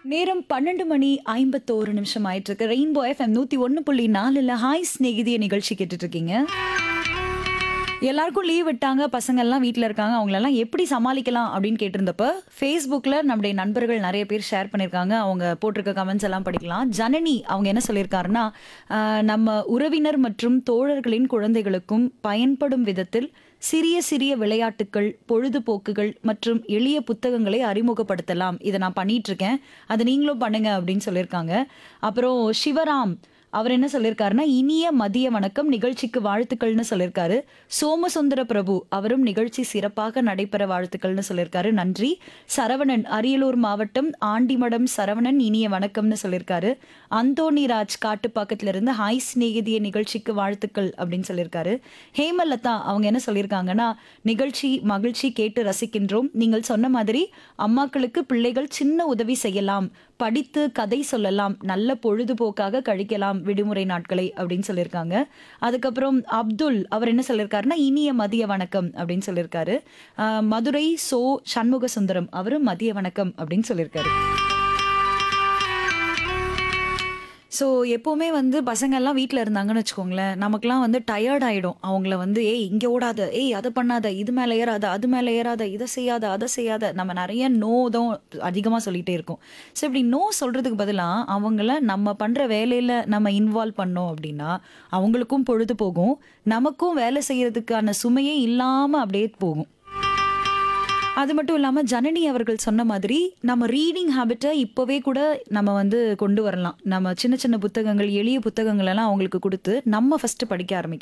நேரம் 12:51 ஆயிட்டு இருக்கு. ரெயின்போ எஃப்எம் 101.4ல ஹாய் ஸ்நேகிதிய நிகழ்ச்சி கேட்டுட்டு இருக்கீங்க. எல்லாருக்கும் லீவ் விட்டாங்க, பசங்க எல்லாம் வீட்ல இருக்காங்க. அவங்களெல்லாம் எப்படி சமாளிக்கலாம் அப்படின்னு கேட்டிருந்தப்ப ஃபேஸ்புக்ல நம்முடைய நண்பர்கள் நிறைய பேர் ஷேர் பண்ணியிருக்காங்க. அவங்க போட்டிருக்க கமெண்ட்ஸ் எல்லாம் படிக்கலாம். ஜனனி அவங்க என்ன சொல்லியிருக்காருன்னா, நம்ம உறவினர் மற்றும் தோழர்களின் குழந்தைகளுக்கும் பயன்படும் விதத்தில் சிறிய சிறிய விளையாட்டுக்கள், பொழுதுபோக்குகள் மற்றும் எளிய புத்தகங்களை அறிமுகப்படுத்தலாம். இதை நான் பண்ணிட்டு இருக்கேன், அதை நீங்களும் பண்ணுங்க அப்படின்னு சொல்லியிருக்காங்க. அப்புறம் சிவராம் அவர் என்ன சொல்லியிருக்காருன்னா, இனிய மதிய வணக்கம், நிகழ்ச்சிக்கு வாழ்த்துக்கள்னு சொல்லியிருக்காரு. சோமசுந்தர பிரபு அவரும் நிகழ்ச்சி சிறப்பாக நடைபெற வாழ்த்துக்கள்னு சொல்லியிருக்காரு, நன்றி. சரவணன் அரியலூர் மாவட்டம் ஆண்டிமடம் சரவணன் இனிய வணக்கம்னு சொல்லியிருக்காரு. அந்தோணிராஜ் காட்டுப்பாக்கத்துல இருந்து ஹாய் சிநேகிதிய நிகழ்ச்சிக்கு வாழ்த்துக்கள் அப்படின்னு சொல்லியிருக்காரு. ஹேமலதா அவங்க என்ன சொல்லியிருக்காங்கன்னா, நிகழ்ச்சி மகிழ்ச்சி, கேட்டு ரசிக்கின்றோம். நீங்கள் சொன்ன மாதிரி அம்மாக்களுக்கு பிள்ளைகள் சின்ன உதவி செய்யலாம், படித்து கதை சொல்லலாம், நல்ல பொழுதுபோக்காக கழிக்கலாம் விடுமுறை நாட்களை அப்படின்னு சொல்லியிருக்காங்க. அதுக்கப்புறம் அப்துல் அவர் என்ன சொல்லியிருக்காருன்னா, இனிய மதிய வணக்கம் அப்படின்னு சொல்லியிருக்காரு. மதுரை சோ சண்முக சுந்தரம் அவரும் மதிய வணக்கம் அப்படின்னு சொல்லியிருக்காரு. ஸோ எப்போவுமே வந்து பசங்கள்லாம் வீட்டில் இருந்தாங்கன்னு வச்சுக்கோங்களேன், நமக்குலாம் வந்து டயர்ட் ஆகிடும். அவங்கள வந்து ஏய் இங்கே ஓடாத, ஏய் அதை பண்ணாத, இது மேலே ஏறாத, அது மேலே ஏறாத, இதை செய்யாத, அதை செய்யாத, நம்ம நிறைய நோ தான் அதிகமாக சொல்லிகிட்டே இருக்கோம். ஸோ இப்படி நோ சொல்கிறதுக்கு பதிலாக அவங்கள நம்ம பண்ணுற வேலையில் நம்ம இன்வால்வ் பண்ணோம் அப்படின்னா அவங்களுக்கும் பொழுது போகும், நமக்கும் வேலை செய்கிறதுக்கான சுமையே இல்லாமல் அப்படியே போகும். அது மட்டும் இல்லாமல் ஜனனி அவர்கள் சொன்ன மாதிரி நம்ம ரீடிங் ஹேபிட்டை இப்போவே கூட நம்ம வந்து கொண்டு வரலாம். நம்ம சின்ன சின்ன புத்தகங்கள், எளிய புத்தகங்கள் எல்லாம் அவங்களுக்கு கொடுத்து நம்ம ஃபர்ஸ்ட் படிக்க ஆரம்பிக்கலாம்.